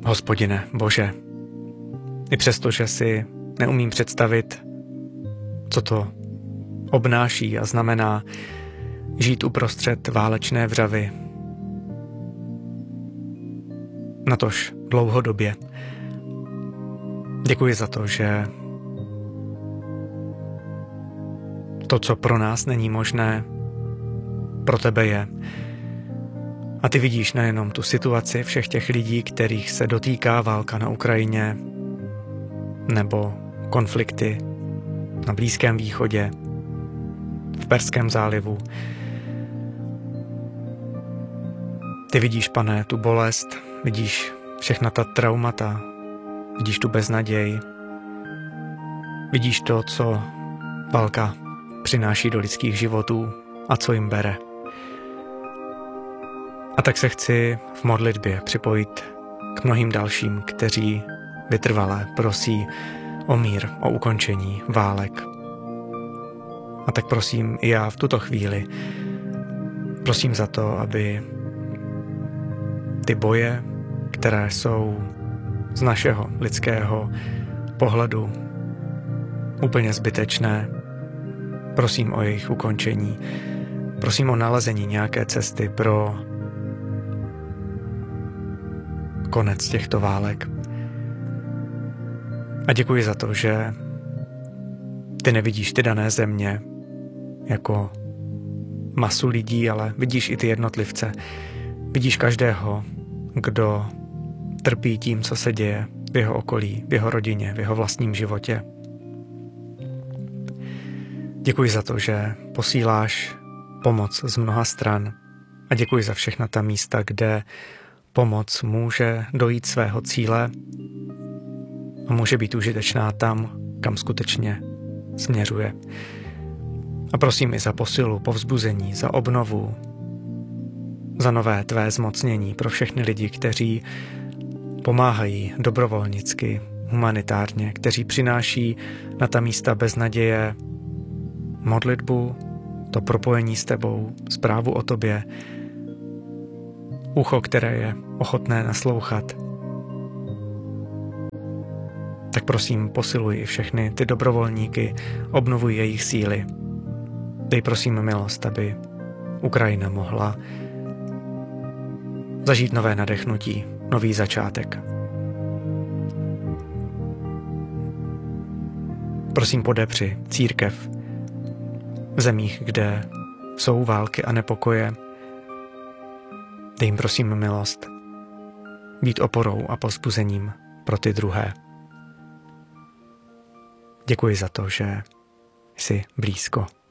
Hospodine Bože, i přesto, že si neumím představit, co to obnáší a znamená žít uprostřed válečné vřavy, natož dlouhodobě. Děkuji za to, že to, co pro nás není možné, pro tebe je. A ty vidíš nejenom tu situaci všech těch lidí, kterých se dotýká válka na Ukrajině, nebo konflikty na Blízkém východě, v Perském zálivu. Ty vidíš, Pane, tu bolest, vidíš všechna ta traumata, vidíš tu beznaděj, vidíš to, co válka přináší do lidských životů a co jim bere. A tak se chci v modlitbě připojit k mnohým dalším, kteří vytrvale prosí o mír, o ukončení válek. A tak prosím i já v tuto chvíli, prosím za to, aby ty boje, které jsou z našeho lidského pohledu úplně zbytečné, prosím o jejich ukončení, prosím o nalezení nějaké cesty pro konec těchto válek. A děkuji za to, že ty nevidíš ty dané země jako masu lidí, ale vidíš i ty jednotlivce. Vidíš každého, kdo trpí tím, co se děje v jeho okolí, v jeho rodině, v jeho vlastním životě. Děkuji za to, že posíláš pomoc z mnoha stran a děkuji za všechna ta místa, kde pomoc může dojít svého cíle a může být užitečná tam, kam skutečně směřuje. A prosím i za posilu, povzbuzení, za obnovu, za nové tvé zmocnění pro všechny lidi, kteří pomáhají dobrovolnicky, humanitárně, kteří přináší na ta místa beznaděje modlitbu, to propojení s tebou, zprávu o tobě, ucho, které je ochotné naslouchat. Tak prosím, posiluj i všechny ty dobrovolníky, obnovuj jejich síly. Dej prosím milost, aby Ukrajina mohla zažít nové nadechnutí, nový začátek. Prosím, podepři církev v zemích, kde jsou války a nepokoje. Dej jim prosím milost být oporou a povzbuzením pro ty druhé. Děkuji za to, že jsi blízko.